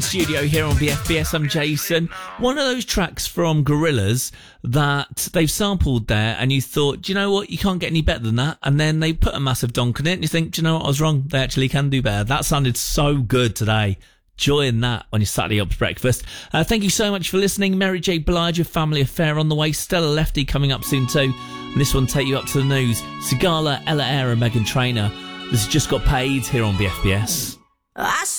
in studio here on BFBS. I'm Jason. One of those tracks from Gorillaz that they've sampled there and you thought, do you know what, you can't get any better than that, and then they put a massive donk on it and you think, do you know what, I was wrong, they actually can do better. That sounded so good today. Joy in that on your Saturday Ups breakfast. Thank you so much for listening. Mary J. Blige, A Family Affair on the way. Stella Lefty coming up soon too, and this one take you up to the news. Sigala, Ella Eyre and Meghan Trainor. This has just got paid here on BFBS.